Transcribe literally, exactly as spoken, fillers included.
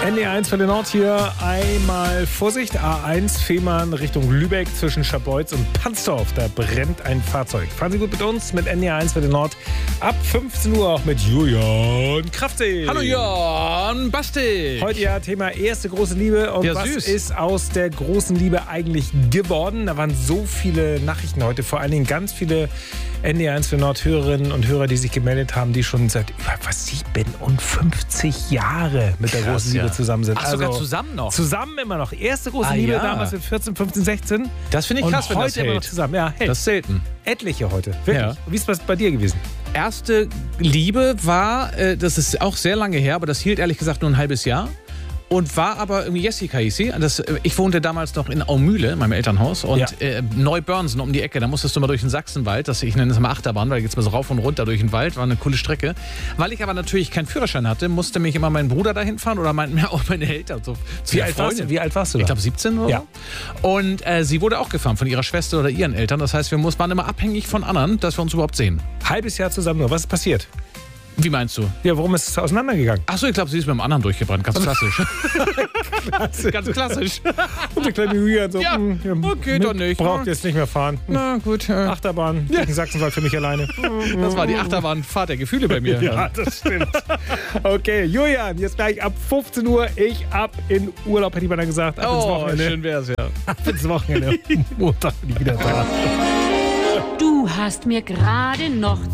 N D R eins für den Nord hier. Einmal Vorsicht, A eins Fehmarn Richtung Lübeck zwischen Scharbeutz und Pansdorf. Da brennt ein Fahrzeug. Fahren Sie gut mit uns mit N D R eins für den Nord. Ab fünfzehn Uhr auch mit Julian Kraftzig. Hallo Jan Basti. Heute ja Thema erste große Liebe. Und ja, was süß. ist aus der großen Liebe eigentlich geworden? Da waren so viele Nachrichten heute. Vor allen Dingen ganz viele N D R eins für Nord Hörerinnen und Hörer, die sich gemeldet haben, die schon seit über was siebenundfünfzig Jahre mit der Krass, großen Liebe ja. zusammen sind. Ach, sogar zusammen noch? Zusammen immer noch. Erste große Ah, Liebe ja. damals mit vierzehn, fünfzehn, sechzehn. Das finde ich Und krass, wenn heute das immer noch hält. zusammen. Ja, hält. Das ist selten. Etliche heute. Wirklich. Ja. Wie ist das bei dir gewesen? Erste Liebe war, äh, das ist auch sehr lange her, aber das hielt ehrlich gesagt nur ein halbes Jahr. Und war aber irgendwie Jessica hieß sie. Das, äh, ich wohnte damals noch in Aumühle, in meinem Elternhaus. Und Ja. äh, Neubörnsen um die Ecke, da musstest du mal durch den Sachsenwald. Das, ich nenne es mal Achterbahn, weil da geht's mal so rauf und runter durch den Wald. War eine coole Strecke. Weil ich aber natürlich keinen Führerschein hatte, musste mich immer mein Bruder dahin fahren oder meinten mir auch meine Eltern. So, zu Wie der alt, warst du? Freundin. Wie alt warst du da? Ich glaube siebzehn oder Ja. so. Und äh, sie wurde auch gefahren von ihrer Schwester oder ihren Eltern. Das heißt, wir muss, waren immer abhängig von anderen, dass wir uns überhaupt sehen. Halbes Jahr zusammen nur. Was ist passiert? Wie meinst du? Ja, warum ist es auseinandergegangen? Achso, ich glaube, sie ist mit dem anderen durchgebrannt. Ganz klassisch. Ganz klassisch. Und der kleine Julian so, Ja, hm, ja, okay, mit- doch nicht. Braucht jetzt nicht mehr fahren. Na gut. Äh, Achterbahn, durch den Sachsenwald für mich alleine. das war die Achterbahnfahrt der Gefühle bei mir. Ja, das stimmt. Okay, Julian, jetzt gleich ab fünfzehn Uhr. Ich ab in Urlaub, hätte ich mal dann gesagt. Ab ins Oh, Wochenende. schön wär's, ja. Ab ins Wochenende. Montag bin ich wieder da. Du hast mir gerade noch